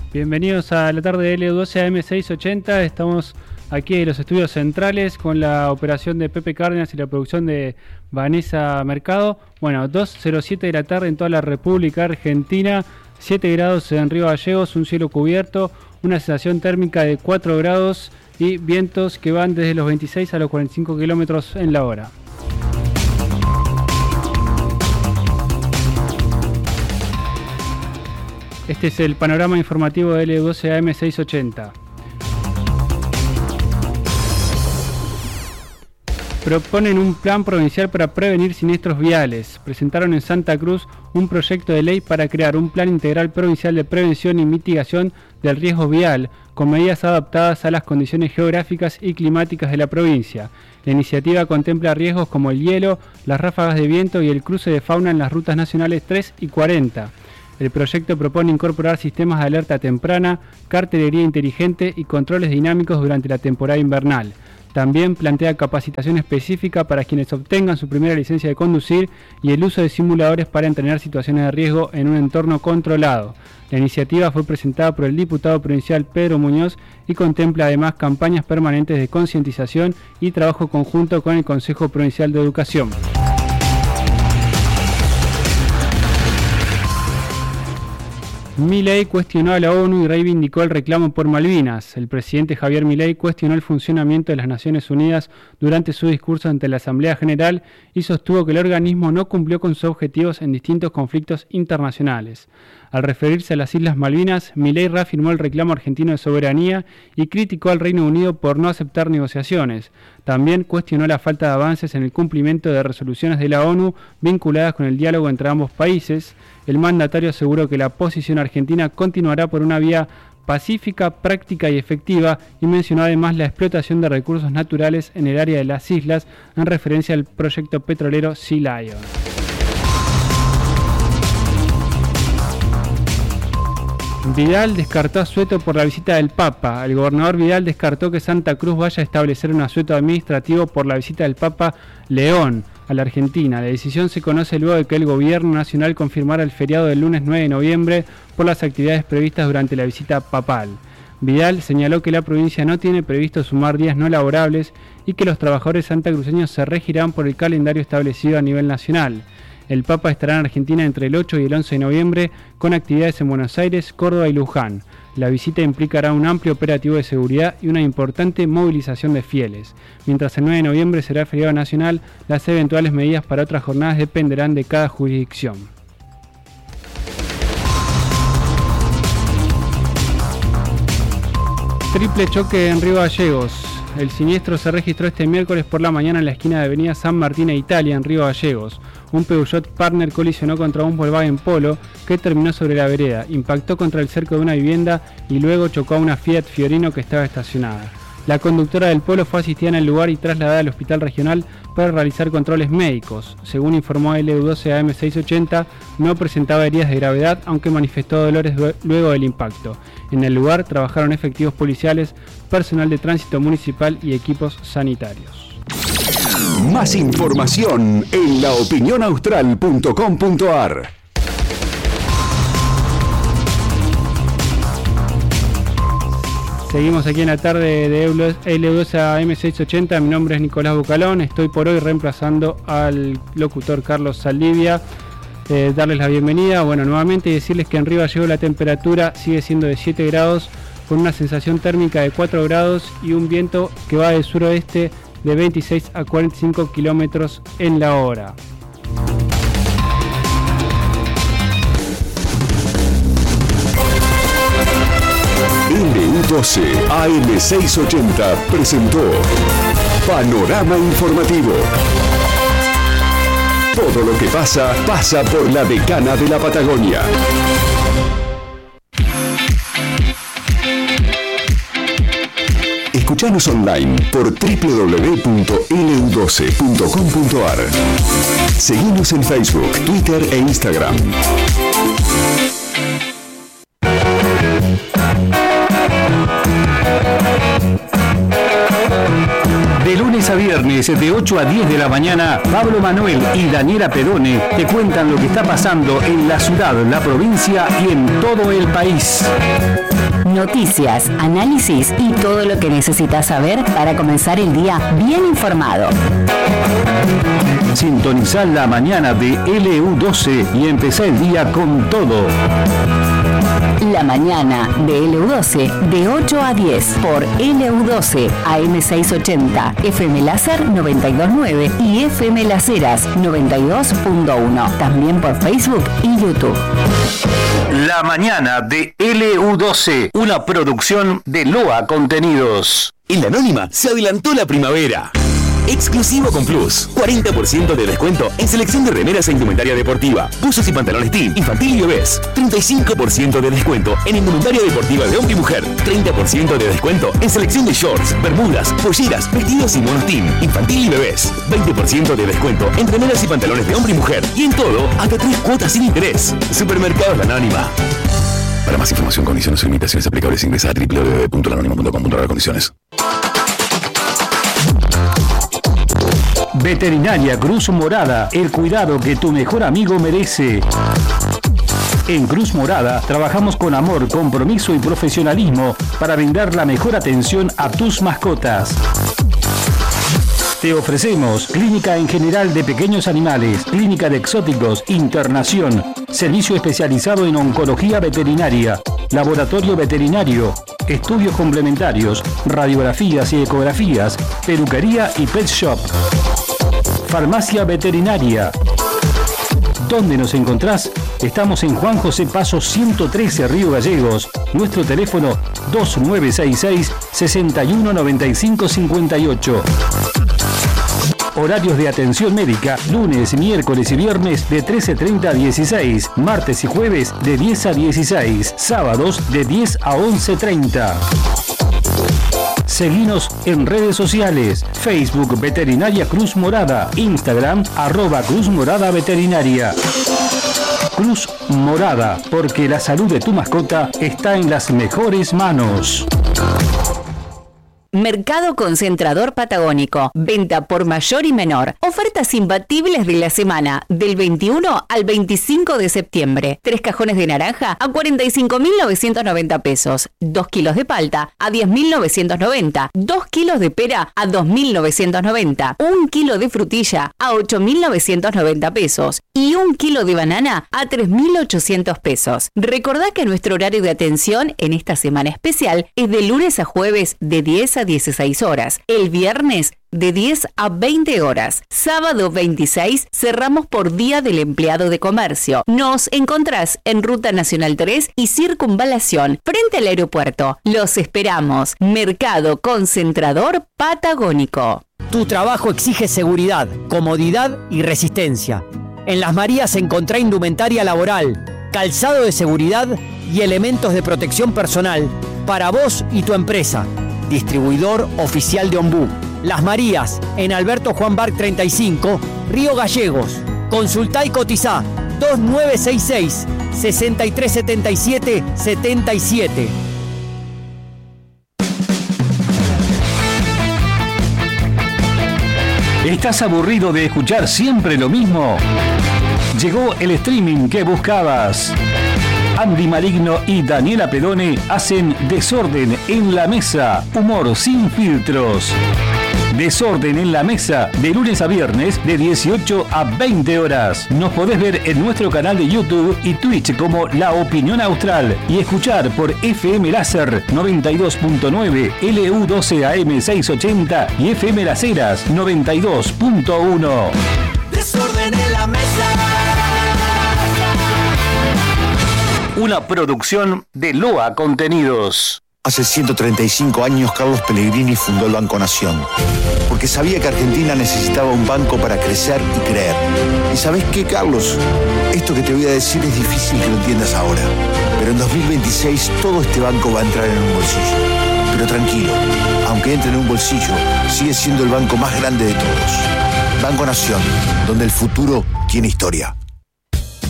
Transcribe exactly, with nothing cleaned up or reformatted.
Bienvenidos a la tarde de L U doce A M seiscientos ochenta. Estamos aquí en los estudios centrales con la operación de Pepe Cárdenas y la producción de Vanessa Mercado. Bueno, dos cero siete de la tarde en toda la República Argentina, siete grados en Río Gallegos, un cielo cubierto, una sensación térmica de cuatro grados y vientos que van desde los veintiséis a los cuarenta y cinco kilómetros en la hora. Este es el panorama informativo de L U doce A M seiscientos ochenta. Proponen un plan provincial para prevenir siniestros viales. Presentaron en Santa Cruz un proyecto de ley para crear un plan integral provincial de prevención y mitigación del riesgo vial, con medidas adaptadas a las condiciones geográficas y climáticas de la provincia. La iniciativa contempla riesgos como el hielo, las ráfagas de viento y el cruce de fauna en las rutas nacionales tres y cuarenta. El proyecto propone incorporar sistemas de alerta temprana, cartelería inteligente y controles dinámicos durante la temporada invernal. También plantea capacitación específica para quienes obtengan su primera licencia de conducir y el uso de simuladores para entrenar situaciones de riesgo en un entorno controlado. La iniciativa fue presentada por el diputado provincial Pedro Muñoz y contempla además campañas permanentes de concientización y trabajo conjunto con el Consejo Provincial de Educación. Milei cuestionó a la ONU y reivindicó el reclamo por Malvinas. El presidente Javier Milei cuestionó el funcionamiento de las Naciones Unidas durante su discurso ante la Asamblea General y sostuvo que el organismo no cumplió con sus objetivos en distintos conflictos internacionales. Al referirse a las Islas Malvinas, Milei reafirmó el reclamo argentino de soberanía y criticó al Reino Unido por no aceptar negociaciones. También cuestionó la falta de avances en el cumplimiento de resoluciones de la ONU vinculadas con el diálogo entre ambos países. El mandatario aseguró que la posición argentina continuará por una vía pacífica, práctica y efectiva, y mencionó además la explotación de recursos naturales en el área de las islas, en referencia al proyecto petrolero Sea Lion. Vidal descartó asueto por la visita del Papa. El gobernador Vidal descartó que Santa Cruz vaya a establecer un asueto administrativo por la visita del Papa León a la Argentina. La decisión se conoce luego de que el gobierno nacional confirmara el feriado del lunes nueve de noviembre por las actividades previstas durante la visita papal. Vidal señaló que la provincia no tiene previsto sumar días no laborables y que los trabajadores santacruceños se regirán por el calendario establecido a nivel nacional. El Papa estará en Argentina entre el ocho y el once de noviembre con actividades en Buenos Aires, Córdoba y Luján. La visita implicará un amplio operativo de seguridad y una importante movilización de fieles. Mientras el nueve de noviembre será feriado nacional, las eventuales medidas para otras jornadas dependerán de cada jurisdicción. Triple choque en Río Gallegos. El siniestro se registró este miércoles por la mañana en la esquina de avenida San Martín e Italia, en Río Gallegos. Un Peugeot Partner colisionó contra un Volkswagen Polo que terminó sobre la vereda, impactó contra el cerco de una vivienda y luego chocó a una Fiat Fiorino que estaba estacionada. La conductora del Polo fue asistida en el lugar y trasladada al hospital regional para realizar controles médicos. Según informó L U doce A M seiscientos ochenta, no presentaba heridas de gravedad, aunque manifestó dolores luego del impacto. En el lugar trabajaron efectivos policiales, personal de tránsito municipal y equipos sanitarios. Más información en la opinión austral punto com punto a r. Seguimos aquí en la tarde de L U doce A M seiscientos ochenta. Mi nombre es Nicolás Bucalón. Estoy por hoy reemplazando al locutor Carlos Saldivia. Eh, darles la bienvenida, bueno, nuevamente, y decirles que en Río Gallegos la temperatura sigue siendo de siete grados, con una sensación térmica de cuatro grados y un viento que va del suroeste de veintiséis a cuarenta y cinco kilómetros en la hora. L U doce A M seiscientos ochenta presentó Panorama Informativo. Todo lo que pasa, pasa por la decana de la Patagonia. Escuchanos online por doble u doble u doble u punto L U doce punto com punto a r. Seguinos en Facebook, Twitter e Instagram. De lunes a viernes. viernes de ocho a diez de la mañana, Pablo Manuel y Daniela Pedone te cuentan lo que está pasando en la ciudad, la provincia y en todo el país. Noticias, análisis y todo lo que necesitas saber para comenzar el día bien informado. Sintonizá la mañana de L U doce y empezá el día con todo. La mañana de L U doce de ocho a diez por L U doce A M seiscientos ochenta, F M Láser noventa y dos punto nueve y F M Las Heras noventa y dos punto uno. También por Facebook y YouTube. La mañana de L U doce, una producción de Loa Contenidos. En La Anónima se adelantó la primavera. Exclusivo con Plus. cuarenta por ciento de descuento en selección de remeras e indumentaria deportiva, buzos y pantalones team, infantil y bebés. treinta y cinco por ciento de descuento en indumentaria deportiva de hombre y mujer. treinta por ciento de descuento en selección de shorts, bermudas, polleras, vestidos y monos team, infantil y bebés. veinte por ciento de descuento en remeras y pantalones de hombre y mujer. Y en todo, hasta tres cuotas sin interés. Supermercados La Anónima. Para más información, condiciones y limitaciones aplicables, ingresa a doble u doble u doble u punto la anónima punto com punto a r condiciones. Veterinaria Cruz Morada, el cuidado que tu mejor amigo merece. En Cruz Morada trabajamos con amor, compromiso y profesionalismo para brindar la mejor atención a tus mascotas. Te ofrecemos clínica en general de pequeños animales, clínica de exóticos, internación, servicio especializado en oncología veterinaria, laboratorio veterinario, estudios complementarios, radiografías y ecografías, peluquería y pet shop. Farmacia veterinaria. ¿Dónde nos encontrás? Estamos en Juan José Paso ciento trece, Río Gallegos. Nuestro teléfono dos nueve seis seis, seis uno nueve cinco cinco ocho. Horarios de atención médica, lunes, miércoles y viernes de trece treinta a dieciséis, martes y jueves de diez a dieciséis, sábados de diez a once treinta. Seguinos en redes sociales, Facebook Veterinaria Cruz Morada, Instagram arroba Cruz Morada Veterinaria. Cruz Morada, porque la salud de tu mascota está en las mejores manos. Mercado Concentrador Patagónico. Venta por mayor y menor. Ofertas imbatibles de la semana del veintiuno al veinticinco de septiembre. Tres cajones de naranja a cuarenta y cinco mil novecientos noventa pesos. Dos kilos de palta a diez mil novecientos noventa. Dos kilos de pera a dos mil novecientos noventa. Un kilo de frutilla a ocho mil novecientos noventa pesos. Y un kilo de banana a tres mil ochocientos pesos. Recordá que nuestro horario de atención en esta semana especial es de lunes a jueves de diez a dieciséis horas. El viernes de diez a veinte horas. Sábado veintiséis cerramos por Día del Empleado de Comercio. Nos encontrás en Ruta Nacional tres y Circunvalación, frente al aeropuerto. Los esperamos. Mercado Concentrador Patagónico. Tu trabajo exige seguridad, comodidad y resistencia. En Las Marías encontrá indumentaria laboral, calzado de seguridad y elementos de protección personal para vos y tu empresa. Distribuidor oficial de Ombú. Las Marías, en Alberto Juan Barc treinta y cinco, Río Gallegos. Consultá y cotizá dos nueve seis seis, seis tres siete siete, siete siete. ¿Estás aburrido de escuchar siempre lo mismo? Llegó el streaming que buscabas. Andy Maligno y Daniela Pedone hacen Desorden en la Mesa, humor sin filtros. Desorden en la Mesa, de lunes a viernes, de dieciocho a veinte horas. Nos podés ver en nuestro canal de YouTube y Twitch como La Opinión Austral y escuchar por F M Láser noventa y dos punto nueve, L U doce A M seiscientos ochenta y F M Las Heras noventa y dos punto uno. Desorden en la Mesa. Una producción de Loa Contenidos. Hace ciento treinta y cinco años Carlos Pellegrini fundó el Banco Nación, porque sabía que Argentina necesitaba un banco para crecer y creer. ¿Y sabés qué, Carlos? Esto que te voy a decir es difícil que lo entiendas ahora, pero en dos mil veintiséis todo este banco va a entrar en un bolsillo. Pero tranquilo, aunque entre en un bolsillo, sigue siendo el banco más grande de todos. Banco Nación, donde el futuro tiene historia.